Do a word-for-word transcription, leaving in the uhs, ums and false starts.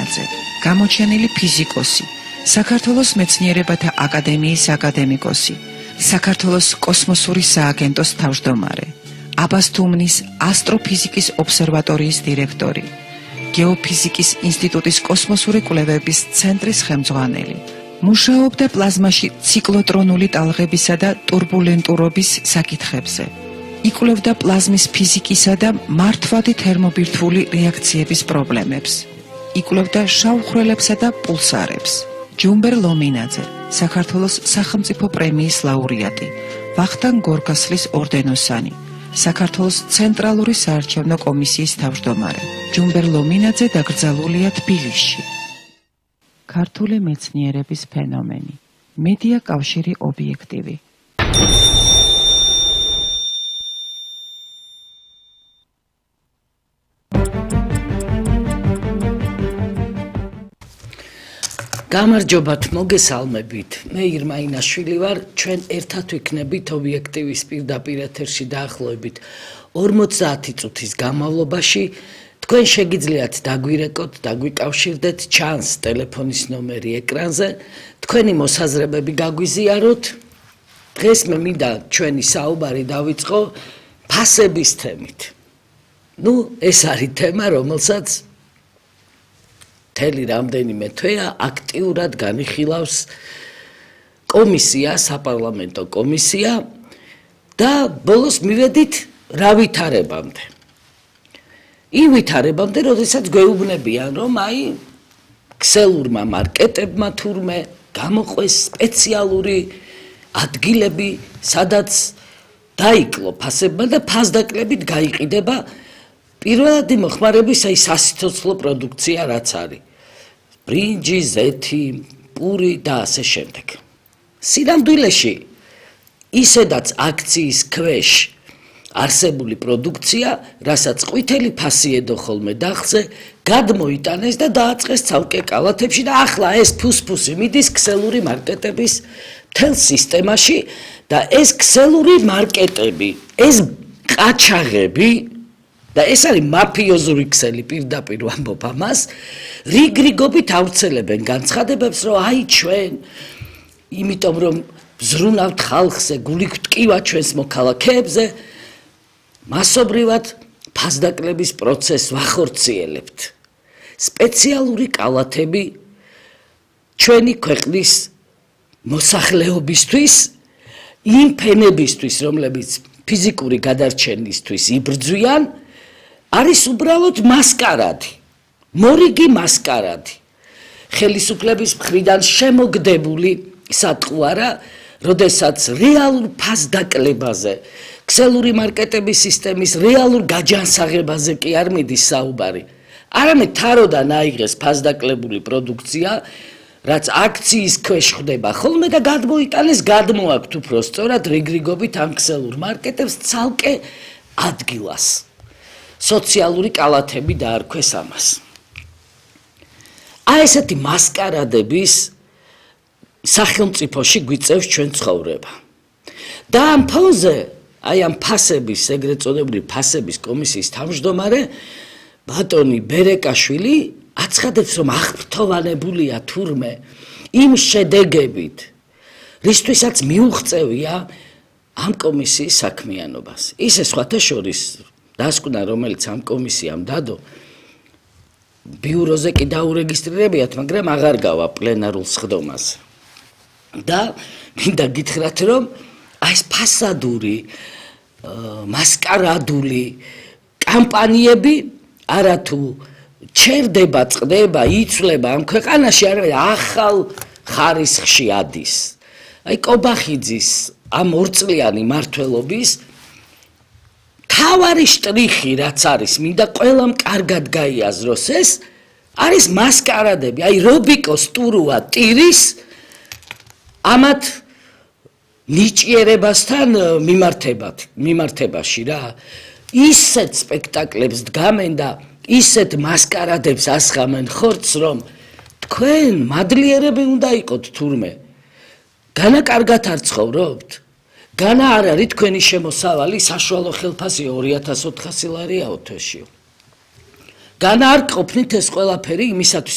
ჟურნალზე, გამოჩენილი ფიზიკოსი, საქართველოს მეცნიერებათა აკადემიის აკადემიკოსი, საქართველოს კოსმოსური სააგენტოს თავმჯდომარე, აბასთუმნის ასტროფიზიკის ობსერვატორიის დირექტორი, გეოფიზიკის ინსტიტუტის კოსმოსური კვლევების ცენტრის ხელმძღვანელი. მუშაობდა პლაზმაში ციკლოტრონული ტალღებისა და ტურბულენტურობის საკითხებზე. იკვლევდა პლაზმის ფიზიკისა და მართვადი თერმობირთვული რეაქციების პრობლემებს. იკვლევდა შავხრელებსა და პულსარებს. ჯუმბერ ლომინაძე, საქართველოს სახელმწიფო პრემიის ლაურეატი, ვახტანგ გორგასლის ორდენოსანი, საქართველოს ცენტრალური საარჩევნო კომისიის თავმჯდომარე. ჯუმბერ ლომინაძე დაკრძალულია თბილისში. ქართული მეცნიერების ფენომენი. მედია კავშირი ობიექტივი. გამარჯობათ, მოგესალმებით. მე ირმა ინაშვილი ვარ, ჩვენ ერთად ვიქნებით ობიექტივის პირდაპირ ეთერში დაახლოებით ორმოცდაათი წუთის განმავლობაში. თქვენ შეგიძლიათ დაგვირეკოთ, დაგვიკავშირდეთ, ჩანს ტელეფონის ნომერი ეკრანზე, თქვენი მოსაზრებები გაგვიზიაროთ. დღეს მე მინდა ჩვენი საუბარი დავიწყო ფასების თემით. ნუ ეს არის თემა, რომელსაც მთელი რამდენიმე თვეა აქტიურად განიხილავს კომისია, საპარლამენტო კომისია და ბოლოს მივედით რა ვითარებამდე. იმ ვითარებამდე, როდესაც გვეუბნებიან, რომ აი ქსელურმა მარკეტებმა თურმე გამოყვეს სპეციალური ადგილები, სადაც დაიკლო ფასებმა და ფასდაკლებით გაიყიდება პირველად მოხმარების აი სასიცოცხლო პროდუქცია რაც არის. ბრინჯი, ზეთი, პური და ასე შემდეგ. სინამდვილეში ისედაც აქციის ქვეშ არსებული პროდუქცია, რასაც ყვითელი ფასი ედო ხოლმე დახზე, გადმოიტანეს და დააწყეს ცალკე კალათებში და ახლა ეს ფუსფუსი მიდის ქსელური მარკეტების მთელ სისტემაში და ეს ქსელური მარკეტები, ეს ყაჩაღები და ეს არის მაფიოზური ქსელი, პირდაპირ ვამბობ ამას, რიგრიგობით ავრცელებენ განცხადებებს, რომ აი ჩვენ, იმიტომ რომ ვზრუნავთ ხალხზე, გული გვტკივა ჩვენს მოქალაქეებზე, მასობრივად ფასდაკლების პროცესს ვახორციელებთ. სპეციალური კალათები ჩვენი ქვეყნის მოსახლეობისთვის, იმ ფენებისთვის, რომლებიც ფიზიკური გადარჩენისთვის იბრძვიან, არის უბრალოდ მასკარადი, მორიგი მასკარადი. ხელისუფლების მხრიდან შემოგდებული სატყუარა, როდესაც რეალურ ფასდაკლებაზე, ქსელური მარკეტების სისტემის რეალურ გაჯანსაღებაზე კი არ მიდის საუბარი. არამედ თაროდან აიღეს ფასდაკლებული პროდუქცია, რაც აქციის ქვეშ ხდება ხოლმე და გადმოიტანეს, გადმოაქვთ უფრო სწორად რიგრიგობით ამ ქსელურ მარკეტებს ცალკე ადგილას. სოციალური კალათები დაარქვეს ამას. აი ესეთი მასკარადების სახელმწიფოში გვიწევს ჩვენ ცხოვრება. და ამ ფონზე, აი ამ ფასების, ეგრეთ წოდებული ფასების კომისიის თავმჯდომარე ბატონი ბერეკაშვილი აცხადებს, რომ აღფრთოვანებულია თურმე იმ შედეგებით, რისთვისაც მიუღწევია ამ კომისიის საქმიანობას. ისე სხვათა შორის დასკვნა, რომელიც ამ კომისიამ დადო, ბიუროზე კი დაურეგისტრირებიათ, მაგრამ აღარ გავა პლენარულ სხდომაზე. და მინდა გითხრათ, რომ აი ეს ფასადური, მასკარადული კამპანიები არათუ ჩერდება, წყდება, იცვლება ამ ქვეყანაში, არამედ ახალ ხარისხში ადის. აი კობახიძის ამ ორწლიანი მმართველობის თავარი შტრიხი რაც არის, მინდა ყველამ კარგად გაიაზროს ეს, არის მასკარადები, აი რობიკოს ტურუა ტირის ამათ ნიჭიერებასთან მიმართებათ, მიმართებაში რა. ისეთ სპექტაკლებს დგამენ და ისეთ მასკარადებს ასხამენ ხორცს, რომ თქვენ მადლიერები უნდა იყოთ თურმე. განა კარგად არ ცხოვრობთ? განა არ არის თქვენი შემოსავალი საშუალო ხელფასი ორი ათას ოთხასი ლარიაო თვეში. განა არ ყოფნით ეს ყველაფერი იმისათვის,